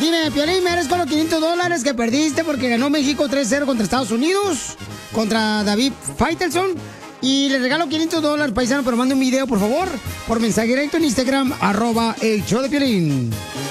Dime, Piolín, ¿me eres con los $500 que perdiste porque ganó México 3-0 contra Estados Unidos? Contra David Faitelson. Y le regalo $500, paisano, pero mande un video, por favor, por mensaje directo en Instagram, @el show de Piolín.